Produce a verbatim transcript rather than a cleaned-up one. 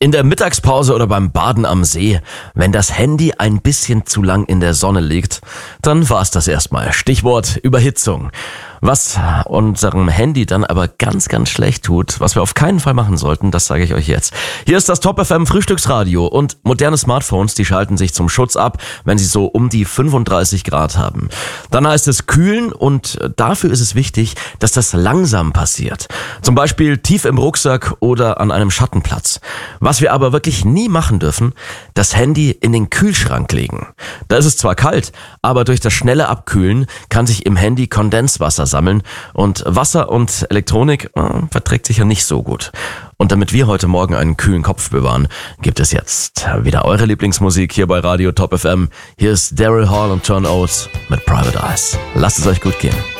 In der Mittagspause oder beim Baden am See, wenn das Handy ein bisschen zu lang in der Sonne liegt, dann war's das erstmal. Stichwort Überhitzung. Was unserem Handy dann aber ganz, ganz schlecht tut, was wir auf keinen Fall machen sollten, das sage ich euch jetzt. Hier ist das Top F M Frühstücksradio und moderne Smartphones, die schalten sich zum Schutz ab, wenn sie so um die fünfunddreißig Grad haben. Dann heißt es kühlen und dafür ist es wichtig, dass das langsam passiert. Zum Beispiel tief im Rucksack oder an einem Schattenplatz. Was wir aber wirklich nie machen dürfen, das Handy in den Kühlschrank legen. Da ist es zwar kalt, aber durch das schnelle Abkühlen kann sich im Handy Kondenswasser sammeln und Wasser und Elektronik äh, verträgt sich ja nicht so gut. Und damit wir heute Morgen einen kühlen Kopf bewahren, gibt es jetzt wieder eure Lieblingsmusik hier bei Radio Top F M. Hier ist Daryl Hall und John Oates mit Private Eyes. Lasst es euch gut gehen.